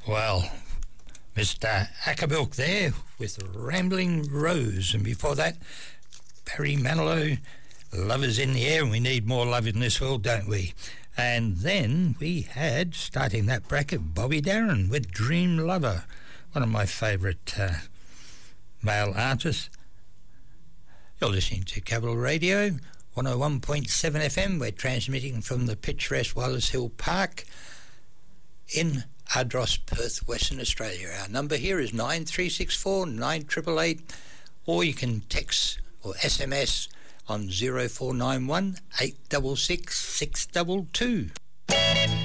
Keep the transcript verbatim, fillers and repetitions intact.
Well, Mister Ackerbilk there with Rambling Rose, and before that, Barry Manilow, Love is in the Air, and we need more love in this world, don't we? And then we had, starting that bracket, Bobby Darin with Dream Lover, one of my favourite uh, male artists. You're listening to Capital Radio, one oh one point seven F M. We're transmitting from the picturesque Wallace Hill Park in Ardross, Perth, Western Australia. Our number here is nine three six four nine eight eight eight, or you can text or S M S on zero four nine one eight six six six two two.